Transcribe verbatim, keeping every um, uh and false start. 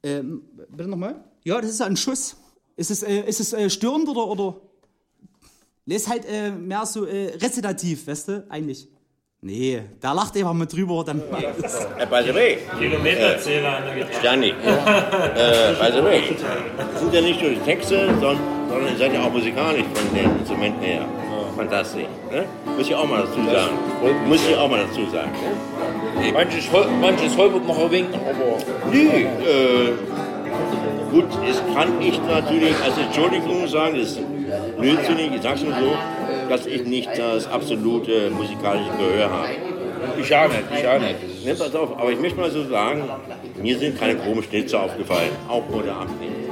Ähm, bitte nochmal? Ja, das ist ja ein Schuss. Ist es, äh, ist es äh, störend oder, oder? Nee, ist halt äh, mehr so äh, rezitativ, weißt du, eigentlich. Nee, da lacht einfach mit drüber, dann... Äh, by the way, Kilometerzähler an der Gitarre. Gianni, äh, by the way, das sind ja nicht nur die Texte, sondern, sondern ihr seid ja auch musikalisch von den Instrumenten her. Fantastisch, ne? Muss ich auch mal dazu sagen. Muss ich auch mal dazu sagen. Ne? Manches, manches holpert noch ein wenig, aber... Nee, äh, gut, es kann ich natürlich als Entschuldigung sagen, das ist nützlich, ich sag's nur so, dass ich nicht das absolute musikalische Gehör habe. Ich auch nicht, ich auch nicht. Ne, pass auf, aber ich möchte mal so sagen, mir sind keine komischen Schnitzer aufgefallen, auch heute Abend nicht.